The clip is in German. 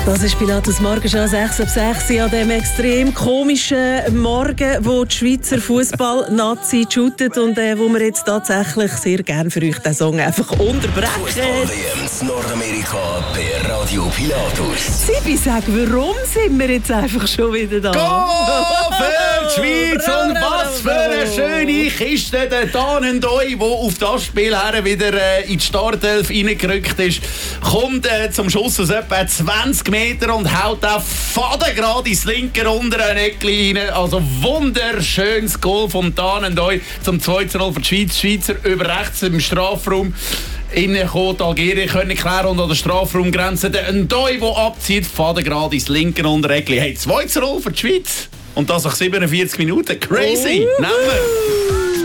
Das ist Pilatus Morgenschau 6 ab 6 an dem extrem komischen Morgen, wo die Schweizer Fußball-Nazi shootet und wo wir jetzt tatsächlich sehr gerne für euch den Song einfach unterbrechen. Fußball-WM Nordamerika bei Radio Pilatus. Sibi, sag, warum sind wir jetzt einfach schon wieder da? Go für die Schweiz! Und was für eine schöne Kiste der Danendoi, der auf das Spiel her wieder in die Startelf reingerückt ist, kommt zum Schuss aus etwa 20 Meter und haut auf Faden gerade ins linke untere Eckli rein. Also wunderschönes Goal von Danendoi zum 2:0 für die Schweiz. Die Schweizer über rechts im Strafraum. Innen kommt Algerien können klären und an der Strafraumgrenze der Ndoi, der abzieht, Faden gerade ins linke untere Eckli. Hey, 2:0 für die Schweiz. Und das nach 47 Minuten. Crazy! Nehmen wir!